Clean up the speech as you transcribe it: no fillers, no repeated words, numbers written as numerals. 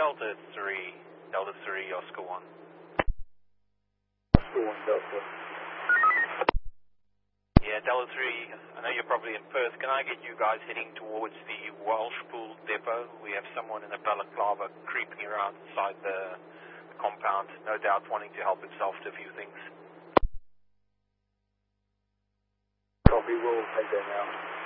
Delta 3, Delta 3, Oscar 1. Oscar 1, Delta. Yeah, Delta 3, I know you're probably in Perth. Can I get you guys heading towards the Welshpool depot? We have someone in a balaclava creeping around inside the compound, no doubt wanting to help himself to a few things. Copy, we'll head there now.